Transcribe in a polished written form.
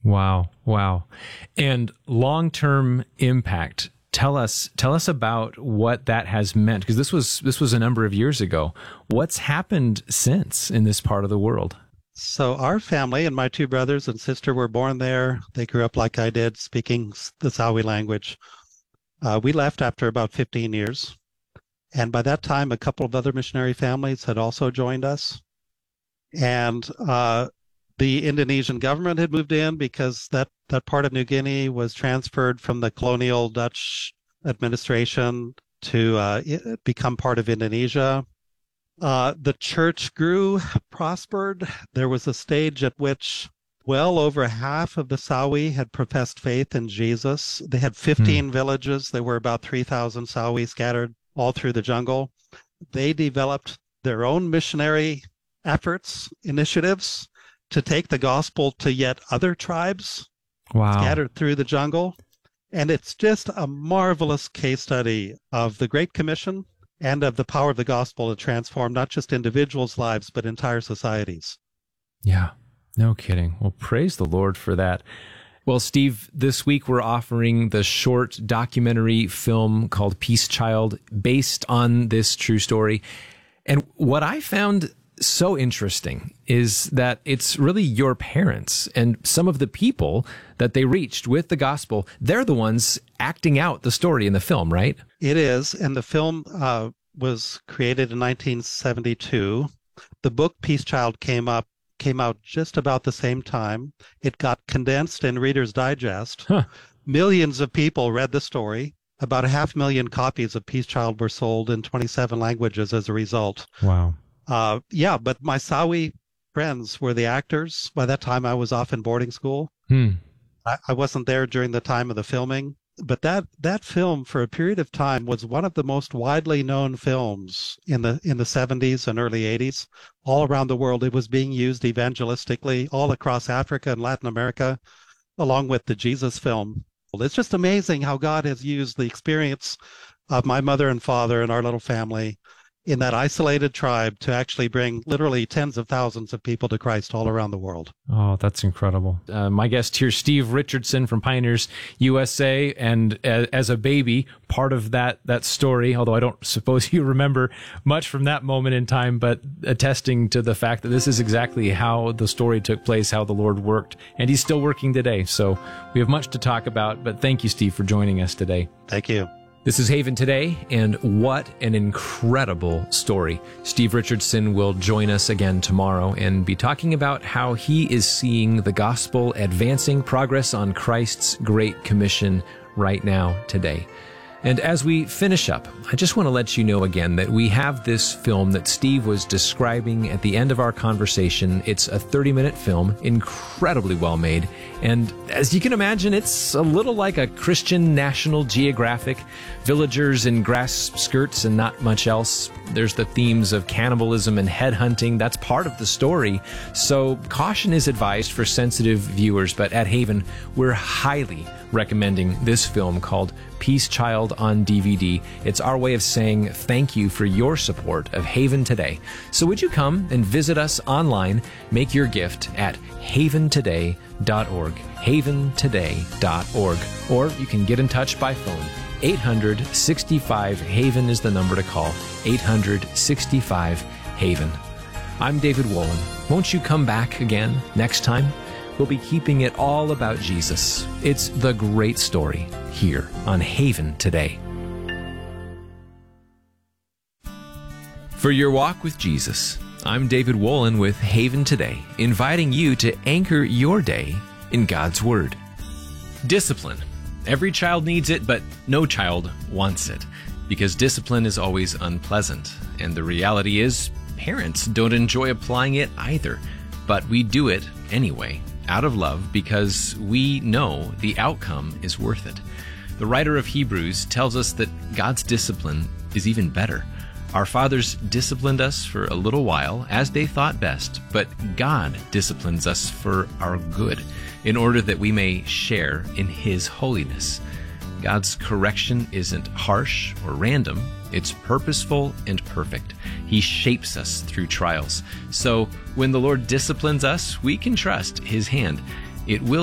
Wow. Wow. And long-term impact. Tell us about what that has meant, because this was a number of years ago. What's happened since in this part of the world? So our family and my two brothers and sister were born there. They grew up like I did, speaking the Sawi language. We left after about 15 years. And by that time, a couple of other missionary families had also joined us. And the Indonesian government had moved in because that part of New Guinea was transferred from the colonial Dutch administration to become part of Indonesia. The church grew, prospered. There was a stage at which well over half of the Sawi had professed faith in Jesus. They had 15 villages. There were about 3,000 Sawi scattered all through the jungle. They developed their own missionary efforts, initiatives to take the gospel to yet other tribes scattered through the jungle. And it's just a marvelous case study of the Great Commission and of the power of the gospel to transform not just individuals' lives, but entire societies. Yeah, no kidding. Well, praise the Lord for that. Well, Steve, this week we're offering the short documentary film called Peace Child, based on this true story. And what I found so interesting is that it's really your parents and some of the people that they reached with the gospel. They're the ones acting out the story in the film, right? It is. And the film was created in 1972. The book Peace Child came out just about the same time. It got condensed in Reader's Digest. Millions of people read the story. About 500,000 copies of Peace Child were sold in 27 languages as a result. Wow. But my Sawi friends were the actors. By that time, I was off in boarding school. I wasn't there during the time of the filming. But that film, for a period of time, was one of the most widely known films in the 70s and early 80s. All around the world, it was being used evangelistically all across Africa and Latin America, along with the Jesus film. It's just amazing how God has used the experience of my mother and father and our little family in that isolated tribe to actually bring literally tens of thousands of people to Christ all around the world. Oh, that's incredible. My guest here, Steve Richardson from Pioneers USA, and as a baby, part of that story, although I don't suppose you remember much from that moment in time, but attesting to the fact that this is exactly how the story took place, how the Lord worked, and He's still working today. So we have much to talk about, but thank you, Steve, for joining us today. Thank you. This is Haven Today, and what an incredible story. Steve Richardson will join us again tomorrow and be talking about how he is seeing the gospel advancing progress on Christ's Great Commission right now, today. And as we finish up, I just want to let you know again that we have this film that Steve was describing at the end of our conversation. It's a 30-minute film, incredibly well made. And as you can imagine, it's a little like a Christian National Geographic, villagers in grass skirts and not much else. There's the themes of cannibalism and headhunting. That's part of the story. So caution is advised for sensitive viewers, but at Haven, we're highly recommending this film called Peace Child on DVD. It's our way of saying thank you for your support of Haven Today. So would you come and visit us online, make your gift at haventoday.org, haventoday.org, or you can get in touch by phone. 800-65-HAVEN is the number to call, 800-65-HAVEN. I'm David Wolin. Won't you come back again next time? We'll be keeping it all about Jesus. It's the great story here on Haven Today. For your walk with Jesus, I'm David Wolin with Haven Today, inviting you to anchor your day in God's Word. Discipline. Every child needs it, but no child wants it, because discipline is always unpleasant. And the reality is, parents don't enjoy applying it either, but we do it anyway, out of love, because we know the outcome is worth it. The writer of Hebrews tells us that God's discipline is even better. Our fathers disciplined us for a little while as they thought best, but God disciplines us for our good, in order that we may share in His holiness. God's correction isn't harsh or random. It's purposeful and perfect. He shapes us through trials. So when the Lord disciplines us, we can trust His hand. It will